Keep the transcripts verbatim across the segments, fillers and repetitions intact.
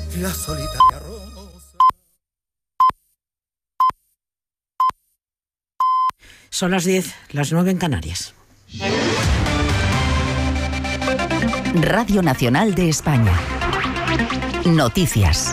la solitaria rosa. Son las diez, las nueve en Canarias. Radio Nacional de España. Noticias.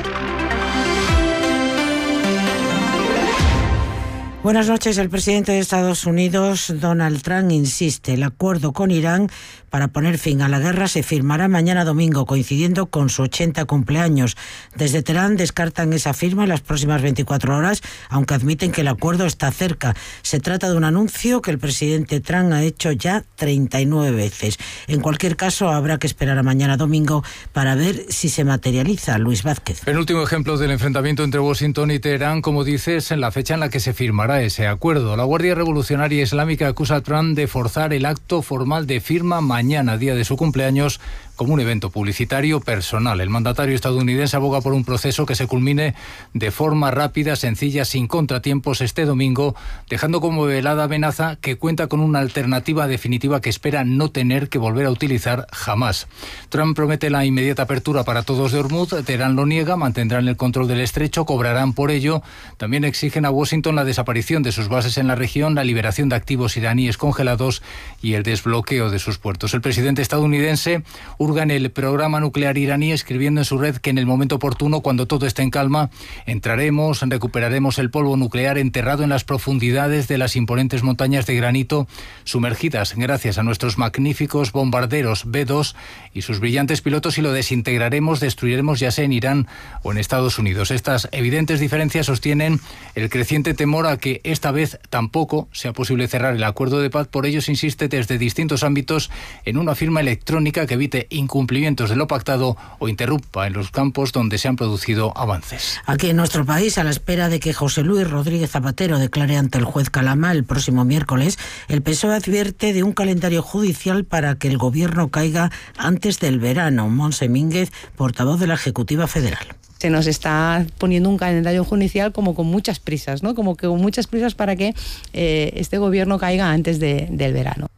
Buenas noches. El presidente de Estados Unidos, Donald Trump, insiste. El acuerdo con Irán para poner fin a la guerra se firmará mañana domingo, coincidiendo con su ochenta cumpleaños. Desde Teherán descartan esa firma en las próximas veinticuatro horas, aunque admiten que el acuerdo está cerca. Se trata de un anuncio que el presidente Trump ha hecho ya treinta y nueve veces. En cualquier caso, habrá que esperar a mañana domingo para ver si se materializa. Luis Vázquez. Penúltimo ejemplo del enfrentamiento entre Washington y Teherán, como dices, en la fecha en la que se firmará ese acuerdo. La Guardia Revolucionaria Islámica acusa a Trump de forzar el acto formal de firma mañana, día de su cumpleaños, como un evento publicitario personal. El mandatario estadounidense aboga por un proceso que se culmine de forma rápida, sencilla, sin contratiempos este domingo, dejando como velada amenaza que cuenta con una alternativa definitiva que espera no tener que volver a utilizar jamás. Trump promete la inmediata apertura para todos de Hormuz, Teherán lo niega, mantendrán el control del estrecho, cobrarán por ello. También exigen a Washington la desaparición de sus bases en la región, la liberación de activos iraníes congelados y el desbloqueo de sus puertos. El presidente estadounidense hurga en el programa nuclear iraní, escribiendo en su red que en el momento oportuno, cuando todo esté en calma, entraremos, recuperaremos el polvo nuclear enterrado en las profundidades de las imponentes montañas de granito sumergidas gracias a nuestros magníficos bombarderos B dos y sus brillantes pilotos, y lo desintegraremos, destruiremos ya sea en Irán o en Estados Unidos. Estas evidentes diferencias sostienen el creciente temor a que esta vez tampoco sea posible cerrar el acuerdo de paz. Por ello se insiste desde distintos ámbitos en una firma electrónica que evite incumplimientos de lo pactado o interrumpa en los campos donde se han producido avances. Aquí en nuestro país, a la espera de que José Luis Rodríguez Zapatero declare ante el juez Calama el próximo miércoles, el P S O E advierte de un calendario judicial para que el gobierno caiga antes del verano. Montse Mínguez, portavoz de la Ejecutiva Federal. Se nos está poniendo un calendario judicial como con muchas prisas, ¿no? Como que con muchas prisas para que eh, este gobierno caiga antes de, del verano.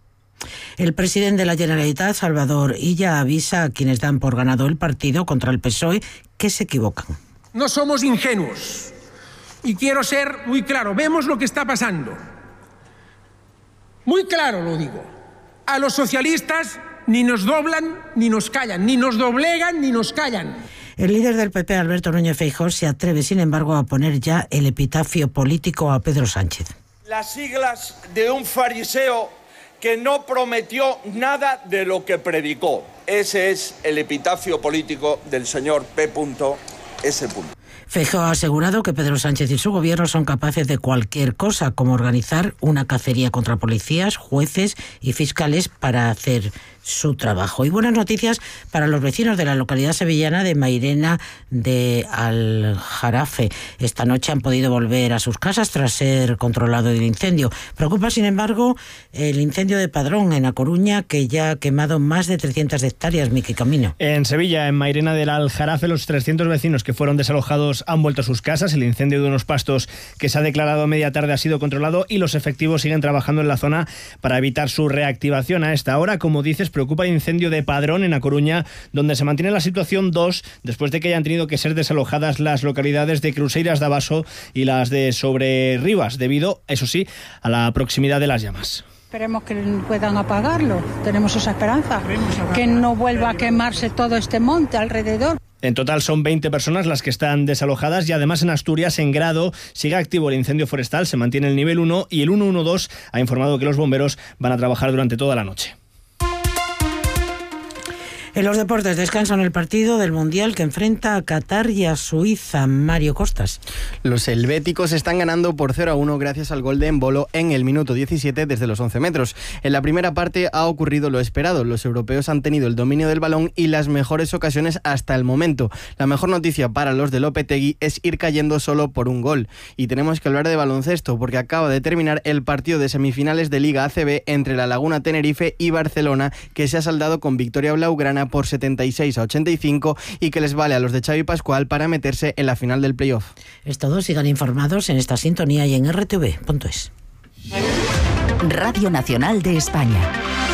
El presidente de la Generalitat, Salvador Illa, avisa a quienes dan por ganado el partido contra el P S O E que se equivocan. No somos ingenuos. Y quiero ser muy claro. Vemos lo que está pasando. Muy claro lo digo. A los socialistas ni nos doblan ni nos callan. Ni nos doblegan ni nos callan. El líder del P P, Alberto Núñez Feijóo, se atreve, sin embargo, a poner ya el epitafio político a Pedro Sánchez. Las siglas de un fariseo que no prometió nada de lo que predicó. Ese es el epitafio político del señor P. S. Feijóo ha asegurado que Pedro Sánchez y su gobierno son capaces de cualquier cosa, como organizar una cacería contra policías, jueces y fiscales para hacer su trabajo. Y buenas noticias para los vecinos de la localidad sevillana de Mairena de Aljarafe. Esta noche han podido volver a sus casas tras ser controlado el incendio. Preocupa, sin embargo, el incendio de Padrón en A Coruña, que ya ha quemado más de trescientas hectáreas. Miki Camino. En Sevilla, en Mairena del Aljarafe, los trescientos vecinos que fueron desalojados han vuelto a sus casas. El incendio de unos pastos que se ha declarado a media tarde ha sido controlado y los efectivos siguen trabajando en la zona para evitar su reactivación. A esta hora, como dices, preocupa el incendio de Padrón en A Coruña, donde se mantiene la situación dos después de que hayan tenido que ser desalojadas las localidades de Cruceiras de Abaso y las de Sobrerribas, debido, eso sí, a la proximidad de las llamas. Esperemos que puedan apagarlo, tenemos esa esperanza, que no vuelva a quemarse todo este monte alrededor. En total son veinte personas las que están desalojadas y además en Asturias, en Grado, sigue activo el incendio forestal, se mantiene el nivel uno y el ciento doce ha informado que los bomberos van a trabajar durante toda la noche. En los deportes descansan el partido del Mundial que enfrenta a Qatar y a Suiza. Mario Costas. Los helvéticos están ganando por cero a uno gracias al gol de Embolo en el minuto diecisiete desde los once metros. En la primera parte ha ocurrido lo esperado. Los europeos han tenido el dominio del balón y las mejores ocasiones hasta el momento. La mejor noticia para los de Lopetegui es ir cayendo solo por un gol. Y tenemos que hablar de baloncesto porque acaba de terminar el partido de semifinales de Liga A C B entre La Laguna Tenerife y Barcelona, que se ha saldado con victoria blaugrana por setenta y seis a ochenta y cinco y que les vale a los de Xavi Pascual para meterse en la final del playoff. Es todo, sigan informados en esta sintonía y en R T V punto es. Radio Nacional de España.